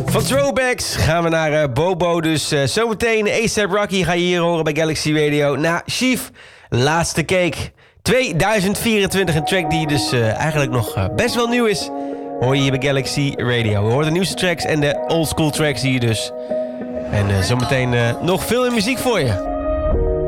Van Throwbacks gaan we naar Bobo. Dus zometeen A$AP Rocky ga je hier horen bij Galaxy Radio. Na Chief, Laatste Cake. 2024, een track die dus eigenlijk nog best wel nieuw is. Hoor je hier bij Galaxy Radio. We horen de nieuwste tracks en de oldschool tracks hier dus. En zometeen nog veel muziek voor je.